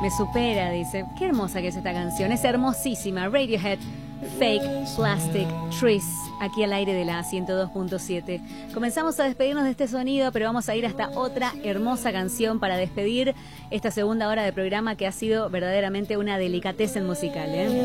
Me supera, dice. Qué hermosa que es esta canción. Es hermosísima. Radiohead, Fake Plastic Trees, aquí al aire de la 102.7. Comenzamos a despedirnos de este sonido, pero vamos a ir hasta otra hermosa canción para despedir esta segunda hora de programa que ha sido verdaderamente una delicatessen musical, ¿eh?